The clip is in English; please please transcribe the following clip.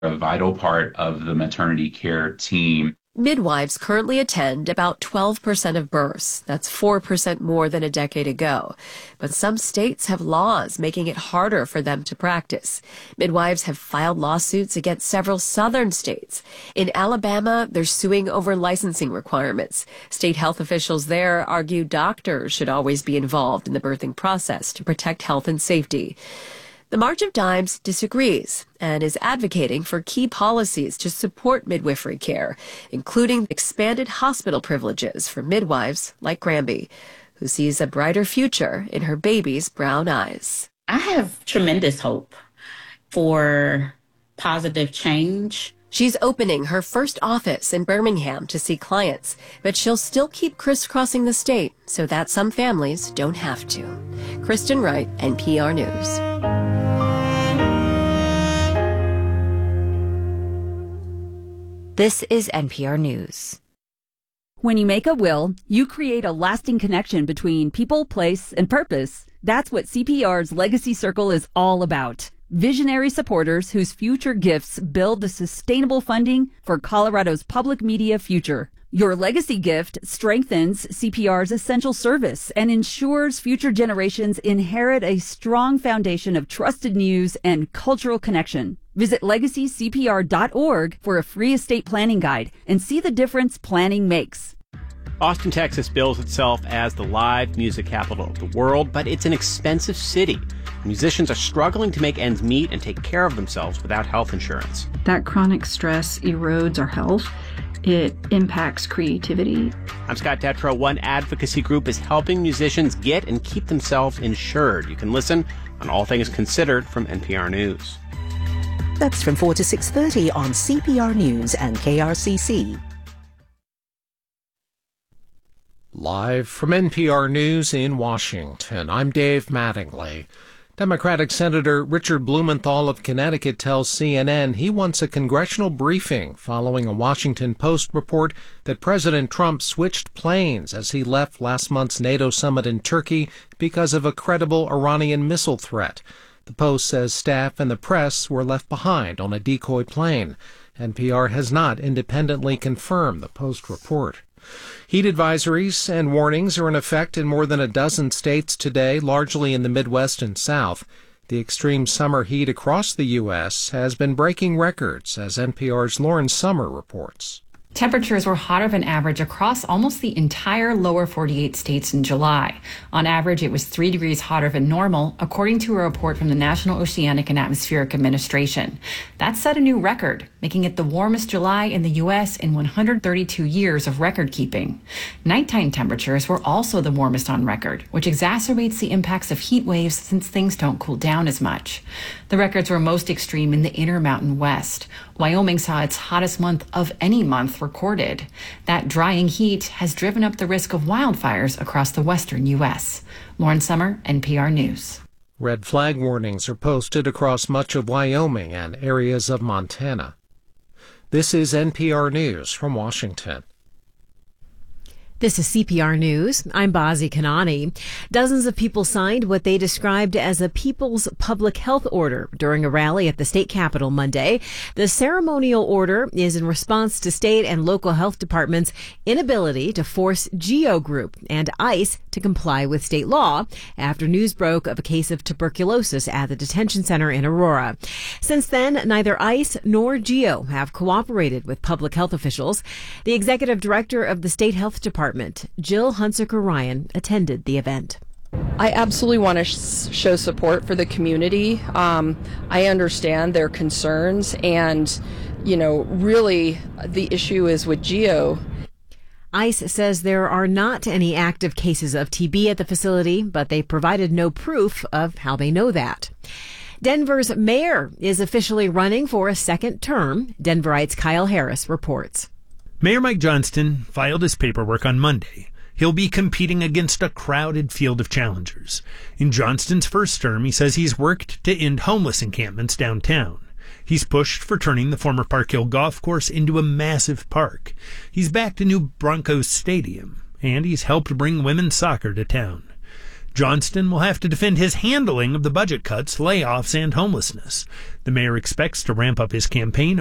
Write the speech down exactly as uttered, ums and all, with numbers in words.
a vital part of the maternity care team. Midwives currently attend about twelve percent of births. That's four percent more than a decade ago. But some states have laws making it harder for them to practice. Midwives have filed lawsuits against several southern states. In Alabama, they're suing over licensing requirements. State health officials there argue doctors should always be involved in the birthing process to protect health and safety. The March of Dimes disagrees and is advocating for key policies to support midwifery care, including expanded hospital privileges for midwives like Granby, who sees a brighter future in her baby's brown eyes. I have tremendous hope for positive change. She's opening her first office in Birmingham to see clients, but she'll still keep crisscrossing the state so that some families don't have to. Kristen Wright, N P R News. This is N P R News. When you make a will, you create a lasting connection between people, place, and purpose. That's what C P R's Legacy Circle is all about. Visionary supporters whose future gifts build the sustainable funding for Colorado's public media future. Your legacy gift strengthens C P R's essential service and ensures future generations inherit a strong foundation of trusted news and cultural connection. Visit legacy c p r dot org for a free estate planning guide and see the difference planning makes. Austin, Texas bills itself as the live music capital of the world, but it's an expensive city. Musicians are struggling to make ends meet and take care of themselves without health insurance. That chronic stress erodes our health. It impacts creativity. I'm Scott Detrow. One advocacy group is helping musicians get and keep themselves insured. You can listen on All Things Considered from N P R News. That's from four to six thirty on C P R News and K R C C. Live from N P R News in Washington, I'm Dave Mattingly. Democratic Senator Richard Blumenthal of Connecticut tells C N N he wants a congressional briefing following a Washington Post report that President Trump switched planes as he left last month's NATO summit in Turkey because of a credible Iranian missile threat. The Post says staff and the press were left behind on a decoy plane. N P R has not independently confirmed the Post report. Heat advisories and warnings are in effect in more than a dozen states today, largely in the Midwest and South. The extreme summer heat across the U S has been breaking records, as N P R's Lauren Summer reports. Temperatures were hotter than average across almost the entire lower forty-eight states in July. On average, it was three degrees hotter than normal, according to a report from the National Oceanic and Atmospheric Administration. That set a new record, making it the warmest July in the U S in one hundred thirty-two years of record keeping. Nighttime temperatures were also the warmest on record, which exacerbates the impacts of heat waves since things don't cool down as much. The records were most extreme in the Intermountain West. Wyoming saw its hottest month of any month recorded. That drying heat has driven up the risk of wildfires across the western U S. Lauren Summer, N P R News. Red flag warnings are posted across much of Wyoming and areas of Montana. This is N P R News from Washington. This is C P R News. I'm Bazi Kanani. Dozens of people signed what they described as a People's Public Health Order during a rally at the state capitol Monday. The ceremonial order is in response to state and local health departments' inability to force GEO Group and ICE to comply with state law after news broke of a case of tuberculosis at the detention center in Aurora. Since then, neither ICE nor GEO have cooperated with public health officials. The executive director of the state health department, Jill Hunsaker-Ryan, attended the event. I absolutely want to sh- show support for the community. Um, I understand their concerns, and, you know, really the issue is with GEO. ICE says there are not any active cases of T B at the facility, but they provided no proof of how they know that. Denver's mayor is officially running for a second term. Denverites' Kyle Harris reports. Mayor Mike Johnston filed his paperwork on Monday. He'll be competing against a crowded field of challengers. In Johnston's first term, he says he's worked to end homeless encampments downtown. He's pushed for turning the former Park Hill Golf Course into a massive park. He's backed a new Broncos stadium, and he's helped bring women's soccer to town. Johnston will have to defend his handling of the budget cuts, layoffs, and homelessness. The mayor expects to ramp up his campaign